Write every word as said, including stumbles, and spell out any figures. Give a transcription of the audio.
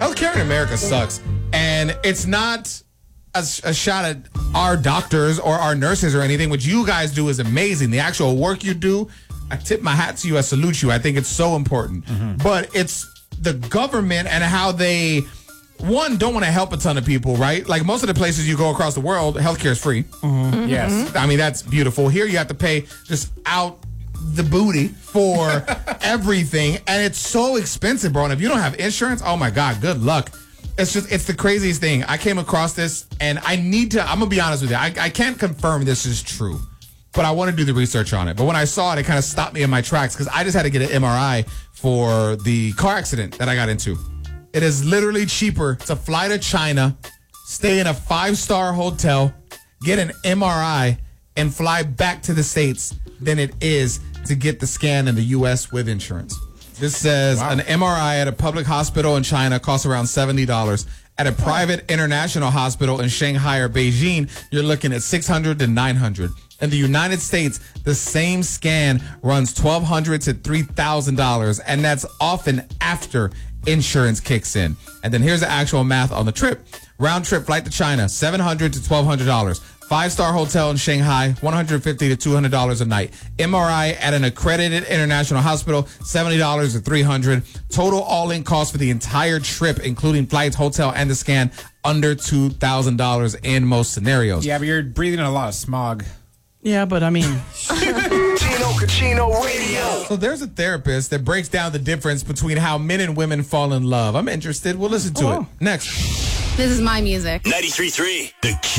Healthcare in America sucks. And it's not a, a shot at our doctors or our nurses or anything. What you guys do is amazing. The actual work you do, I tip my hat to you. I salute you. I think it's so important. Mm-hmm. But it's the government and how they, one, don't want to help a ton of people, right? Like most of the places you go across the world, healthcare is free. Mm-hmm. Yes. I mean, that's beautiful. Here you have to pay just out the booty for everything. And it's so expensive, bro. And if you don't have insurance, oh my God, good luck. It's just, it's the craziest thing. I came across this and I need to, I'm going to be honest with you. I, I can't confirm this is true, but I want to do the research on it. But when I saw it, it kind of stopped me in my tracks because I just had to get an M R I for the car accident that I got into. It is literally cheaper to fly to China, stay in a five-star hotel, get an M R I, and fly back to the States than it is to get the scan in the U S with insurance. This says wow. An M R I at a public hospital in China costs around seventy dollars. At a private international hospital in Shanghai or Beijing, you're looking at six hundred dollars to nine hundred dollars. In the United States, the same scan runs twelve hundred dollars to three thousand dollars, and that's often after insurance kicks in. And then here's the actual math on the trip. Round trip flight to China, seven hundred dollars to twelve hundred dollars. Five-star hotel in Shanghai, one hundred fifty dollars to two hundred dollars a night. M R I at an accredited international hospital, seventy dollars to three hundred dollars. Total all-in cost for the entire trip, including flights, hotel, and the scan, under two thousand dollars in most scenarios. Yeah, but you're breathing in a lot of smog. Yeah, but I mean... Chino Cucino Radio. So there's a therapist that breaks down the difference between how men and women fall in love. I'm interested. We'll listen to oh. it. Next. This is my music. ninety-three point three The Key.